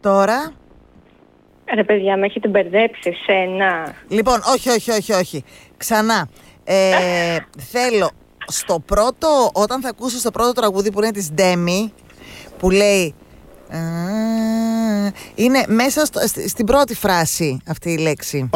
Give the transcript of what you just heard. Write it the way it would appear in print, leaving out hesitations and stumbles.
Τώρα. Ρε παιδιά, με έχετε μπερδέψει σένα. Λοιπόν, όχι. Ξανά. Θέλω στο πρώτο, όταν θα ακούσεις το πρώτο τραγούδι που είναι της Ντέμι, που λέει είναι μέσα στην πρώτη φράση αυτή η λέξη.